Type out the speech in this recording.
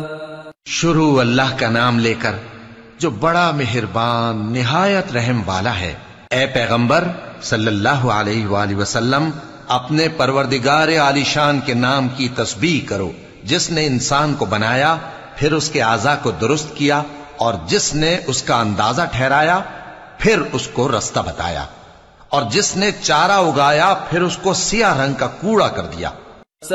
शुरू अल्लाह का नाम लेकर जो बड़ा मेहरबान निहायत रहम वाला है। ए पैगंबर सल्लल्लाहु अलैहि वसल्लम, अपने परवरदिगार आलीशान के नाम की तस्बीह करो, जिसने इंसान को बनाया, फिर उसके आज़ा को दुरुस्त किया, और जिसने उसका अंदाजा ठहराया, फिर उसको रास्ता बताया, और जिसने चारा उगाया, फिर उसको सियाह रंग का कूड़ा कर दिया।